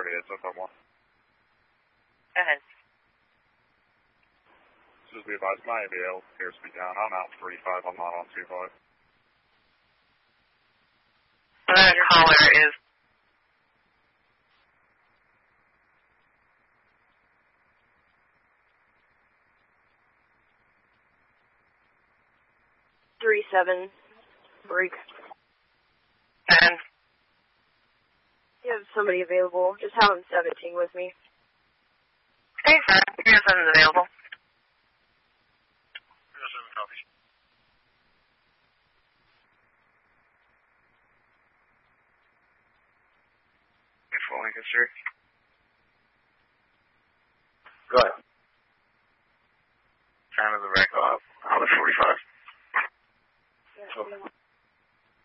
38, so one. Go ahead. Just be advised, my ABL appears to be down. I'm out 35, I'm not on 25. The caller is... $37 break. And You have somebody available. Just have him 17 with me. hey, sir, here's something available. Here's 7 copies. Full Lancaster. Go ahead.